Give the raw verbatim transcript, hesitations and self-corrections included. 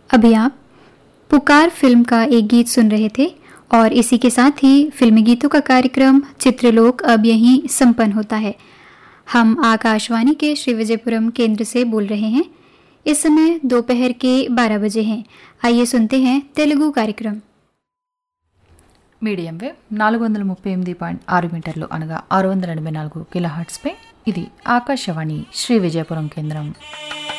अभी आप पुकार फिल्म का एक गीत सुन रहे थे और इसी के साथ ही फिल्मी गीतों का कार्यक्रम चित्रलोक अब यहीं संपन्न होता है। हम आकाशवाणी के श्री विजयपुरम केंद्र से बोल रहे हैं। इस समय दोपहर के बारह बजे हैं। आइए सुनते हैं तेलुगु कार्यक्रम। మీడియం వేవ్ నాలుగు వందల ముప్పై ఎనిమిది పాయింట్ ఆరు మీటర్లు అనగా ఆరు వందల ఎనభై నాలుగు కిలో హర్ట్స్పై ఇది ఆకాశవాణి శ్రీ విజయపురం కేంద్రం.